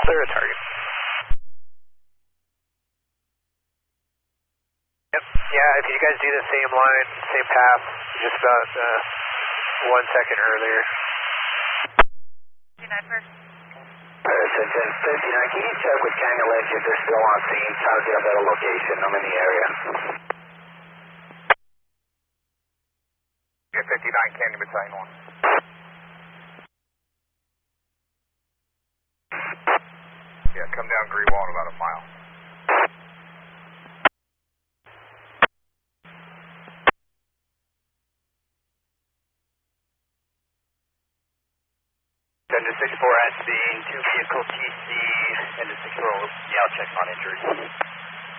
clear a target. Yep, yeah, if you guys do the same line, same path, just about 1 second earlier. 59 first. Citizen 59, can you check with Canyon Lake if they're still on scene? Try to get a better location. I'm in the area. Yeah, 59, Canyon Battalion 1. Yeah, come down Greenwall in about a mile. Thunder 64 at scene, 2 vehicle TC, and the 64 will check on injuries.